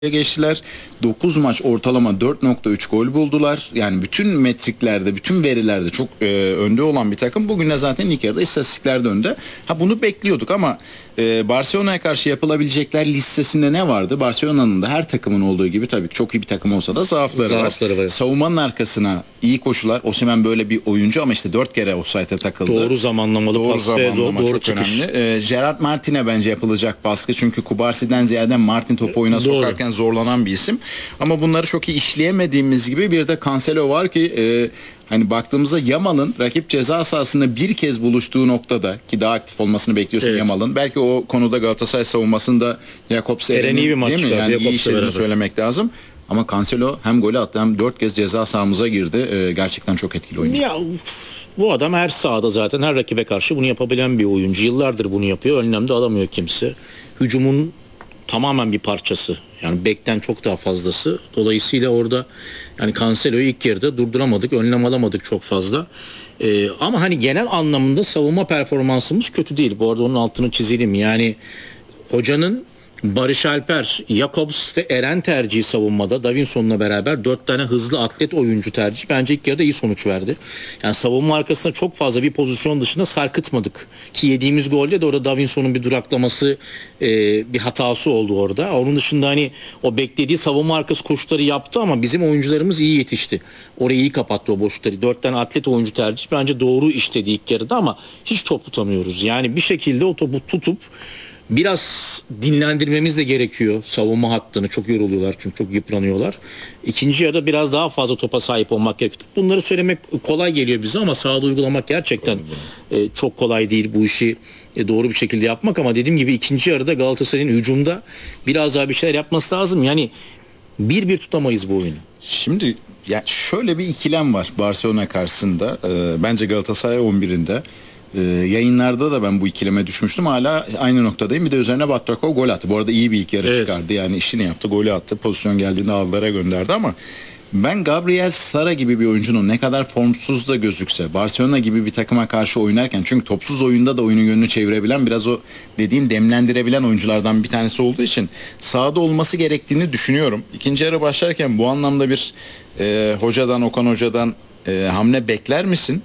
geçtiler. 9 maç ortalama 4.3 gol buldular. Yani bütün metriklerde, bütün verilerde çok önde olan bir takım. Bugün de zaten ilk yarıda istatistiklerde önde. Bunu bekliyorduk ama Barcelona'ya karşı yapılabilecekler listesinde ne vardı? Barcelona'nın da her takımın olduğu gibi tabii çok iyi bir takım olsa da zaafları var. Savunmanın arkasına iyi koşular. Osimhen böyle bir oyuncu ama işte 4 kere offside'e takıldı. Doğru zamanlamalı pas ve doğru çıkış. Önemli. Gerard Martin'e bence yapılacak baskı. Çünkü Kubarsi'den ziyade Martin topu oyuna sokarken zorlanan bir isim. Ama bunları çok iyi işleyemediğimiz gibi bir de Cancelo var ki hani baktığımızda Yamal'ın rakip ceza sahasında bir kez buluştuğu noktada ki daha aktif olmasını bekliyorsun, evet. Yamal'ın. Belki o konuda Galatasaray savunmasında Jakobs Eren'in iyi bir maç çıkar. Yani iyi işlediğini söylemek lazım. Ama Cancelo hem golü attı hem 4 kez ceza sahamıza girdi. Gerçekten çok etkili oyuncu. Ya bu adam her sahada zaten her rakibe karşı bunu yapabilen bir oyuncu. Yıllardır bunu yapıyor. Önlemde alamıyor kimse. Hücumun tamamen bir parçası. Yani bekten çok daha fazlası. Dolayısıyla orada yani Cancelo'yu ilk yarıda durduramadık, önlem alamadık çok fazla. Ama hani genel anlamda savunma performansımız kötü değil. Bu arada onun altını çizelim. Yani hocanın Barış Alper, Jakobs ve Eren tercihi savunmada Davinson'la beraber 4 tane hızlı atlet oyuncu tercihi bence ilk yarıda iyi sonuç verdi. Yani savunma arkasında çok fazla bir pozisyon dışında sarkıtmadık. Ki yediğimiz golde de orada Davinson'un bir duraklaması bir hatası oldu orada. Onun dışında hani o beklediği savunma arkası koşuları yaptı ama bizim oyuncularımız iyi yetişti. Orayı iyi kapattı o boşlukları. 4 tane atlet oyuncu tercihi bence doğru işledi ilk yarıda ama hiç top tutamıyoruz. Yani bir şekilde o topu tutup biraz dinlendirmemiz de gerekiyor savunma hattını. Çok yoruluyorlar çünkü çok yıpranıyorlar. İkinci yarıda biraz daha fazla topa sahip olmak gerekiyor. Bunları söylemek kolay geliyor bize ama sahada uygulamak gerçekten çok kolay değil bu işi doğru bir şekilde yapmak. Ama dediğim gibi ikinci yarıda Galatasaray'ın hücumda biraz daha bir şeyler yapması lazım. Yani 1-1 tutamayız bu oyunu. Şimdi ya şöyle bir ikilem var Barcelona karşısında. Bence Galatasaray 11'inde. Yayınlarda da ben bu ikileme düşmüştüm. Hala aynı noktadayım. Bir de üzerine Batrakov gol attı. Bu arada iyi bir ilk yarı çıkardı. Yani işini yaptı, golü attı. Pozisyon geldiğinde ağlara gönderdi ama ben Gabriel Sara gibi bir oyuncunun ne kadar formsuz da gözükse Barcelona gibi bir takıma karşı oynarken, çünkü topsuz oyunda da oyunun yönünü çevirebilen, biraz o dediğim demlendirebilen oyunculardan bir tanesi olduğu için sahada olması gerektiğini düşünüyorum. İkinci yarı başlarken bu anlamda bir hocadan, Okan Hoca'dan hamle bekler misin?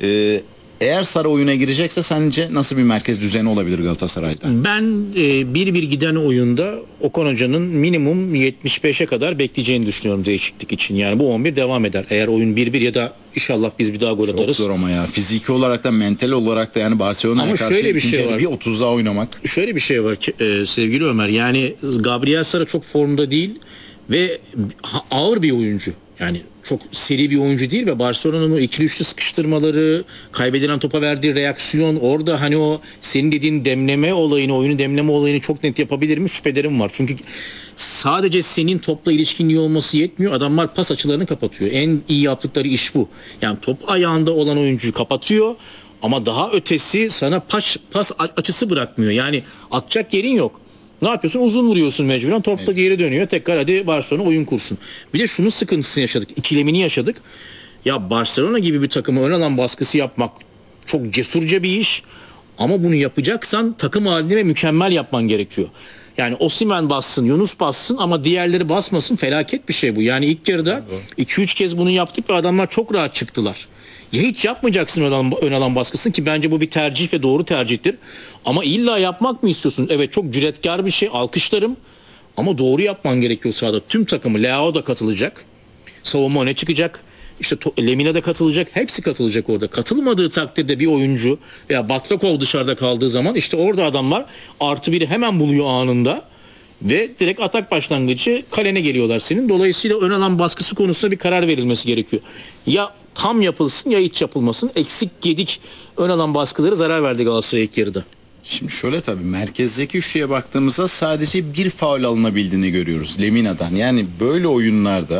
Eğer Sara oyuna girecekse sence nasıl bir merkez düzeni olabilir Galatasaray'da? Ben 1-1 giden oyunda Okan Hoca'nın minimum 75'e kadar bekleyeceğini düşünüyorum değişiklik için. Yani bu 11 devam eder. Eğer oyun 1-1 ya da inşallah biz bir daha gol atarız. Çok zor ama ya. Fiziki olarak da mental olarak da yani Barcelona'ya karşı şöyle bir şey var. Bir 30 daha oynamak. Şöyle bir şey var sevgili Ömer. Yani Gabriel Sara çok formda değil ve ağır bir oyuncu. Yani çok seri bir oyuncu değil ve Barcelona'nın o ikili üçlü sıkıştırmaları, kaybedilen topa verdiği reaksiyon, orada hani o senin dediğin demleme olayını, oyunu demleme olayını çok net yapabilir mi? Şüphelerim var. Çünkü sadece senin topla ilişkin iyi olması yetmiyor. Adamlar pas açılarını kapatıyor. En iyi yaptıkları iş bu. Yani top ayağında olan oyuncuyu kapatıyor ama daha ötesi sana pas açısı bırakmıyor. Yani atacak yerin yok. Ne yapıyorsun? Uzun vuruyorsun mecburen. Top da geri dönüyor. Tekrar hadi Barcelona oyun kursun. Bir de şunun sıkıntısını yaşadık. İkilemini yaşadık. Ya Barcelona gibi bir takıma ön alan baskısı yapmak çok cesurca bir iş. Ama bunu yapacaksan takım halinde ve mükemmel yapman gerekiyor. Yani Osimhen bassın, Yunus bassın ama diğerleri basmasın. Felaket bir şey bu. Yani ilk yarıda 2-3 kez bunu yaptık ve adamlar çok rahat çıktılar. Ya hiç yapmayacaksın ön alan baskısını ki bence bu bir tercih ve doğru tercihtir. Ama illa yapmak mı istiyorsun? Evet, çok cüretkar bir şey, alkışlarım. Ama doğru yapman gerekiyor sahada. Tüm takımı, Leao da katılacak. Savunma öne çıkacak. İşte Lemina da katılacak. Hepsi katılacak orada. Katılmadığı takdirde bir oyuncu veya Batrakov dışarıda kaldığı zaman işte orada adamlar artı biri hemen buluyor anında. Ve direkt atak başlangıcı kalene geliyorlar senin. Dolayısıyla ön alan baskısı konusunda bir karar verilmesi gerekiyor. Ya tam yapılsın ya hiç yapılmasın. Eksik yedik ön alan baskıları zarar verdi Galatasaray ilk yarıda. Şimdi şöyle tabii merkezdeki üçlüye baktığımızda sadece bir faul alınabildiğini görüyoruz Lemina'dan. Yani böyle oyunlarda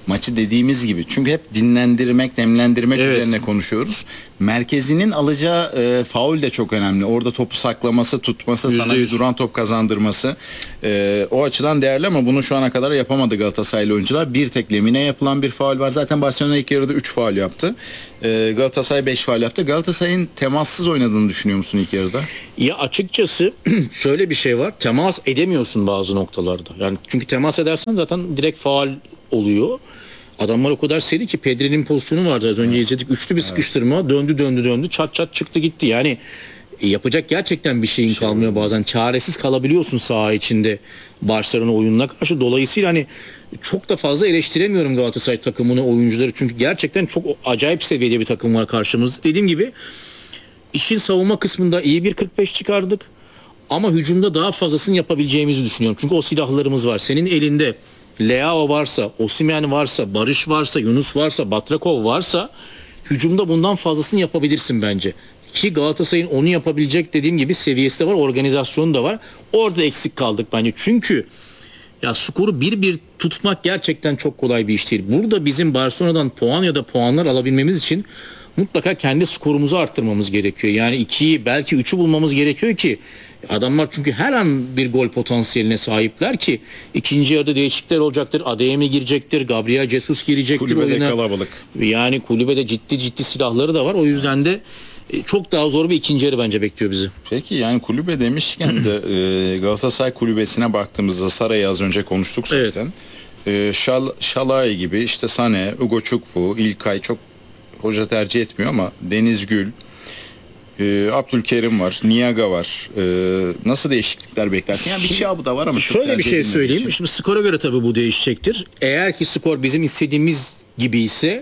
maçı dediğimiz gibi. Çünkü hep dinlendirmek, nemlendirmek Evet. üzerine konuşuyoruz. Merkezinin alacağı faul de çok önemli. Orada topu saklaması, tutması, sana bir %100. duran top kazandırması. O açıdan değerli ama bunu şu ana kadar yapamadı Galatasaraylı oyuncular. Bir tek Lemine yapılan bir faul var. Zaten Barcelona ilk yarıda 3 faul yaptı. Galatasaray 5 faul yaptı. Galatasaray'ın temassız oynadığını düşünüyor musun ilk yarıda? Ya açıkçası şöyle bir şey var. Temas edemiyorsun bazı noktalarda. Yani çünkü temas edersen zaten direkt faul oluyor. Adamlar o kadar seri ki Pedri'nin pozisyonu vardı az önce izledik. Üçlü bir sıkıştırma döndü çat çat çıktı gitti. Yani yapacak gerçekten bir şeyin kalmıyor bazen. Çaresiz kalabiliyorsun saha içinde Barcelona oyununa karşı. Dolayısıyla hani çok da fazla eleştiremiyorum Galatasaray takımını, oyuncuları. Çünkü gerçekten çok acayip seviyede bir takım var karşımızda. Dediğim gibi işin savunma kısmında iyi bir 45 çıkardık. Ama hücumda daha fazlasını yapabileceğimizi düşünüyorum. Çünkü o silahlarımız var. Senin elinde Leao varsa, Osimhen varsa, Barış varsa, Yunus varsa, Batrakov varsa hücumda bundan fazlasını yapabilirsin bence. Ki Galatasaray'ın onu yapabilecek dediğim gibi seviyesi de var, organizasyonu da var. Orada eksik kaldık bence. Çünkü ya skoru 1-1 tutmak gerçekten çok kolay bir iş değil. Burada bizim Barcelona'dan puan ya da puanlar alabilmemiz için mutlaka kendi skorumuzu arttırmamız gerekiyor. Yani 2'yi belki 3'ü bulmamız gerekiyor ki adamlar çünkü her an bir gol potansiyeline sahipler ki ikinci yarıda değişiklikler olacaktır. Adeyemi girecektir, Gabriel Jesus girecektir Kulübede oyuna. kalabalık. Yani kulübede ciddi silahları da var. O yüzden de çok daha zor bir ikinci yarı bence bekliyor bizi. Peki yani kulübe demişken de Galatasaray kulübesine baktığımızda Saray'ı az önce konuştuk zaten. Şalay gibi işte Sane, Ugo Çukwu, İlkay çok hoca tercih etmiyor ama Deniz Gül, Abdülkerim var, Niaga var. Nasıl değişiklikler beklersin? Yani bir şey bu da var ama çok Şöyle bir tercih şey edilmediği söyleyeyim. için. Şimdi skora göre tabii bu değişecektir. Eğer ki skor bizim istediğimiz gibi ise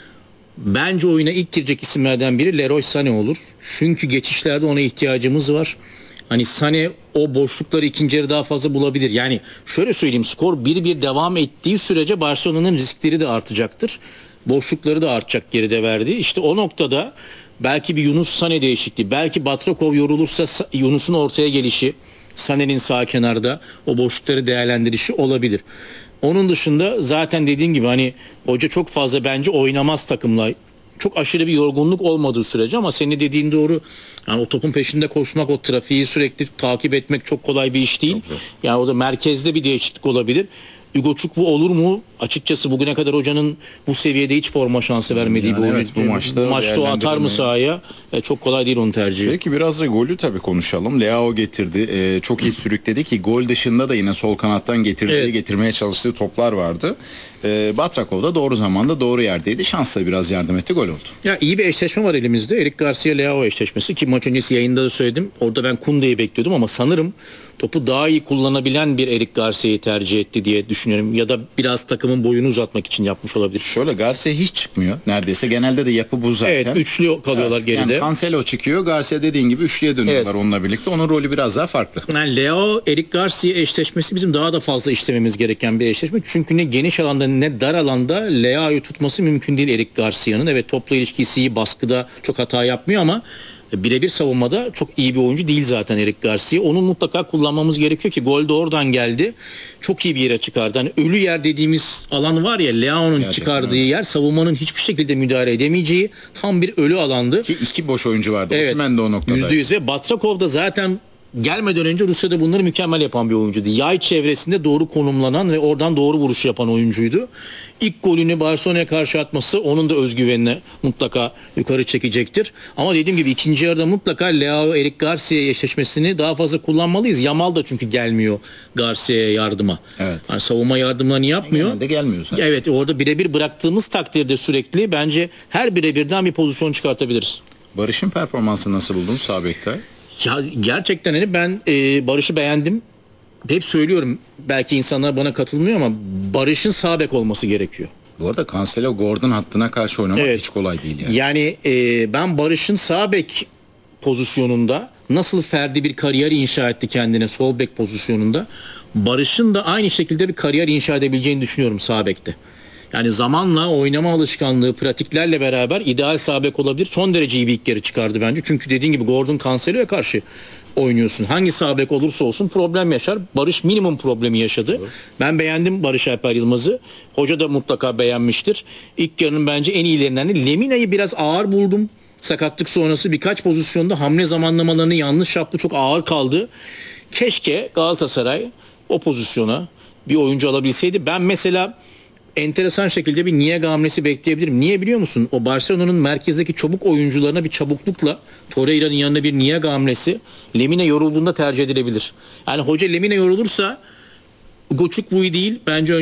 bence oyuna ilk girecek isimlerden biri Leroy Sané olur. Çünkü geçişlerde ona ihtiyacımız var. Hani Sané o boşlukları ikinci yarı daha fazla bulabilir. Yani şöyle söyleyeyim, skor 1-1 devam ettiği sürece Barcelona'nın riskleri de artacaktır. Boşlukları da artacak geride verdi. İşte o noktada belki bir Yunus Sané değişikliği, belki Batrakov yorulursa Yunus'un ortaya gelişi, Sané'nin sağ kenarda o boşlukları değerlendirişi olabilir. Onun dışında zaten dediğin gibi hani hoca çok fazla bence oynamaz takımla. Çok aşırı bir yorgunluk olmadığı sürece ama senin dediğin doğru. Yani o topun peşinde koşmak, o trafiği sürekli takip etmek çok kolay bir iş değil. Yani o da merkezde bir değişiklik olabilir. Ugo Çukwu olur mu? Açıkçası bugüne kadar hocanın bu seviyede hiç forma şansı vermediği Yani bir oyuncu. evet, bu maçta o atar mı sahaya? Çok kolay değil onun tercihi. Peki biraz da golü tabii konuşalım. Leao getirdi. Çok iyi sürükledi ki gol dışında da yine sol kanattan getirmeye çalıştığı toplar vardı. Batrakov da doğru zamanda doğru yerdeydi. Şansla biraz yardım etti, gol oldu. Ya iyi bir eşleşme var elimizde. Eric Garcia Leao eşleşmesi ki maç öncesi yayında da söyledim. Orada ben Koundé'yi bekliyordum ama sanırım topu daha iyi kullanabilen bir Eric Garcia'yı tercih etti diye düşünüyorum. Ya da biraz takımın boyunu uzatmak için yapmış olabilir. Şöyle Garcia hiç çıkmıyor neredeyse. Genelde de yapı bu zaten. Evet, üçlü kalıyorlar geride. Yani Cancelo çıkıyor. Garcia dediğin gibi üçlüye dönüyorlar onunla birlikte. Onun rolü biraz daha farklı. Yani Leo, Eric Garcia eşleşmesi bizim daha da fazla işlememiz gereken bir eşleşme. Çünkü ne geniş alanda ne dar alanda Leao'yu tutması mümkün değil Eric Garcia'nın. Evet, topla ilişkisi iyi, baskıda çok hata yapmıyor ama birebir savunmada çok iyi bir oyuncu değil zaten Eric Garcia. Onu mutlaka kullanmamız gerekiyor ki gol de oradan geldi. Çok iyi bir yere çıkardı. Hani ölü yer dediğimiz alan var ya, Leao'nun çıkardığı yer, savunmanın hiçbir şekilde müdahale edemeyeceği tam bir ölü alandı. Ki iki boş oyuncu vardı. Evet, Osimhen de o noktada. %100 ve Batrakov da zaten gelmeden önce Rusya'da bunları mükemmel yapan bir oyuncuydu. Yay çevresinde doğru konumlanan ve oradan doğru vuruş yapan oyuncuydu. İlk golünü Barcelona'ya karşı atması onun da özgüvenini mutlaka yukarı çekecektir. Ama dediğim gibi ikinci yarıda mutlaka Leao, Eric Garcia eşleşmesini daha fazla kullanmalıyız. Yamal da çünkü gelmiyor Garcia'ya yardıma. Evet. Yani savunma yardımlarını yapmıyor. Genelde gelmiyor zaten. Evet, orada birebir bıraktığımız takdirde sürekli bence her birebirden bir pozisyon çıkartabiliriz. Barış'ın performansı nasıl buldun sağ bekte? Ya gerçekten hani ben Barış'ı beğendim. Hep söylüyorum, belki insanlar bana katılmıyor ama Barış'ın sağ bek olması gerekiyor. Bu arada Cancelo Gordon hattına karşı oynamak Evet. hiç kolay değil yani. Yani ben Barış'ın sağ bek pozisyonunda nasıl Ferdi bir kariyer inşa etti kendine sol bek pozisyonunda, Barış'ın da aynı şekilde bir kariyer inşa edebileceğini düşünüyorum sağ bekte. Yani zamanla oynama alışkanlığı, pratiklerle beraber ideal sağ bek olabilir. Son derece iyi bir ilk yarı çıkardı bence. Çünkü dediğin gibi Gordon Cancelo'ya karşı oynuyorsun. Hangi sağ bek olursa olsun problem yaşar. Barış minimum problemi yaşadı. Ben beğendim Barış Alper Yılmaz'ı. Hoca da mutlaka beğenmiştir. İlk yarının bence en iyilerinden de. Lemina'yı biraz ağır buldum. Sakatlık sonrası birkaç pozisyonda hamle zamanlamalarını yanlış yaptı. Çok ağır kaldı. Keşke Galatasaray o pozisyona bir oyuncu alabilseydi. Ben mesela enteresan şekilde bir Niega hamlesi bekleyebilirim. Niye biliyor musun? O Barcelona'nın merkezdeki çabuk oyuncularına bir çabuklukla Torreira'nın yanına bir Niega hamlesi Lemina yorulduğunda tercih edilebilir. Yani hoca Lemina yorulursa Göçükvuy değil bence